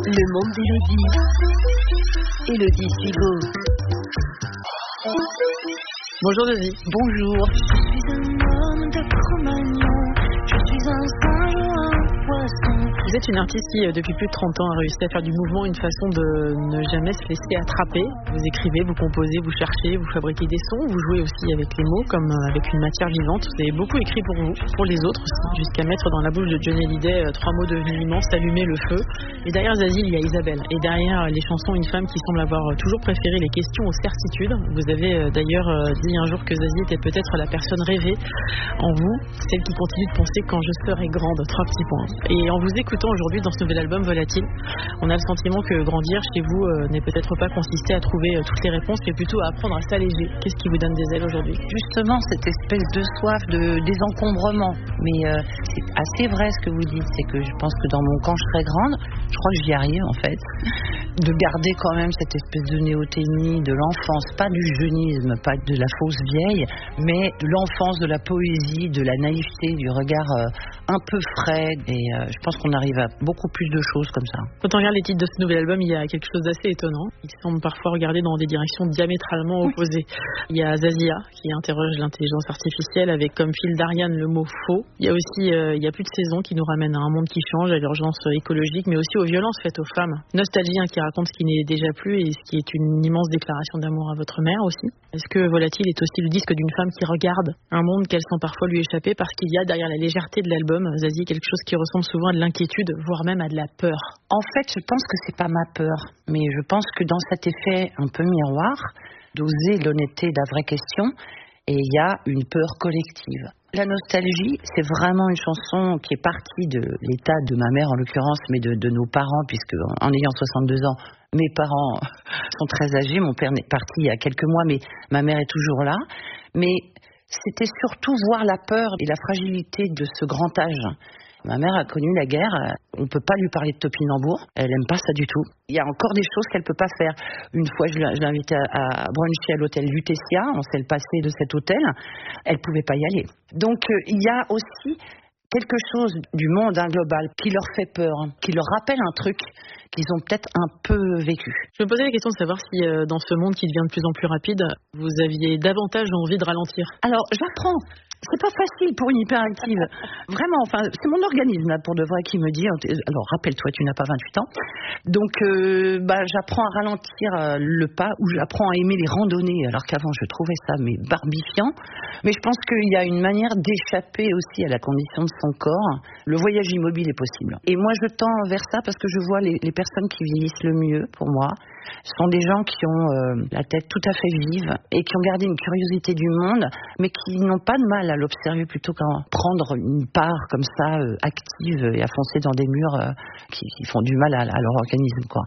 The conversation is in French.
Le monde d'Élodie. Élodie Sigo. Bonjour Zazie. Bonjour. Je suis un homme de Cro-Magnon. Je suis un singe ou un poisson. Vous êtes une artiste qui, depuis plus de 30 ans, a réussi à faire du mouvement une façon de ne jamais se laisser attraper. Vous écrivez, vous composez, vous cherchez, vous fabriquez des sons, vous jouez aussi avec les mots, comme avec une matière vivante. Vous avez beaucoup écrit pour vous, pour les autres aussi, jusqu'à mettre dans la bouche de Johnny Hallyday 3 mots devenus immenses, allumer le feu. Et derrière Zazie, il y a Isabelle. Et derrière les chansons, une femme qui semble avoir toujours préféré les questions aux certitudes. Vous avez d'ailleurs dit un jour que Zazie était peut-être la personne rêvée en vous, celle qui continue de penser quand je serai grande, 3 petits points. Et en vous écoutant aujourd'hui dans ce nouvel album Volatile, on a le sentiment que grandir chez vous n'est peut-être pas consisté à trouver toutes les réponses, mais plutôt à apprendre à s'alléger. Qu'est-ce qui vous donne des ailes aujourd'hui? Justement, cette espèce de soif de désencombrement. Mais c'est assez vrai ce que vous dites, c'est que je pense que dans mon quand je serai grande, je crois que j'y arrive en fait, de garder quand même cette espèce de néoténie de l'enfance, pas du jeunisme, pas de la fausse vieille, mais de l'enfance, de la poésie, de la naïveté, du regard un peu frais. Et je pense qu'on arrive à beaucoup plus de choses comme ça. Quand on regarde les titres de ce nouvel album, il y a quelque chose d'assez étonnant. Il semble parfois regarder dans des directions diamétralement opposées. Il y a Zazia qui interroge l'intelligence artificielle avec comme fil d'Ariane le mot faux. Il y a aussi il y a plus de saison qui nous ramène à un monde qui change, à l'urgence écologique, mais aussi aux violences faites aux femmes. Nostalgie qui raconte ce qui n'est déjà plus et ce qui est une immense déclaration d'amour à votre mère aussi. Est-ce que Volatile est aussi le disque d'une femme qui regarde un monde qu'elle sent parfois lui échapper parce qu'il y a derrière la légèreté de l'album, Zazie, quelque chose qui ressemble souvent à de l'inquiétude, voire même à de la peur? En fait, je pense que c'est pas ma peur, mais je pense que dans cet effet un peu miroir, d'oser l'honnêteté de la vraie question, et il y a une peur collective. La nostalgie, c'est vraiment une chanson qui est partie de l'état de ma mère en l'occurrence, mais de nos parents, puisque en ayant 62 ans, mes parents sont très âgés. Mon père est parti il y a quelques mois, mais ma mère est toujours là. Mais c'était surtout voir la peur et la fragilité de ce grand âge. Ma mère a connu la guerre, on ne peut pas lui parler de topinambour, elle n'aime pas ça du tout. Il y a encore des choses qu'elle ne peut pas faire. Une fois, je l'ai invitée à bruncher à l'hôtel Lutetia, on sait le passé de cet hôtel, elle ne pouvait pas y aller. Donc il y a aussi quelque chose du monde global qui leur fait peur, qui leur rappelle un truc qu'ils ont peut-être un peu vécu. Je me posais la question de savoir si dans ce monde qui devient de plus en plus rapide, vous aviez davantage envie de ralentir. Alors j'apprends. C'est pas facile pour une hyperactive. Vraiment, enfin, c'est mon organisme, là, pour de vrai, qui me dit, alors, rappelle-toi, tu n'as pas 28 ans. Donc, j'apprends à ralentir le pas, ou j'apprends à aimer les randonnées, alors qu'avant, je trouvais ça, mais barbifiant. Mais je pense qu'il y a une manière d'échapper aussi à la condition de son corps. Le voyage immobile est possible. Et moi, je tends vers ça parce que je vois les personnes qui vieillissent le mieux, pour moi. Ce sont des gens qui ont la tête tout à fait vive et qui ont gardé une curiosité du monde, mais qui n'ont pas de mal à l'observer plutôt qu'à prendre une part comme ça active et à foncer dans des murs qui font du mal à leur organisme, quoi.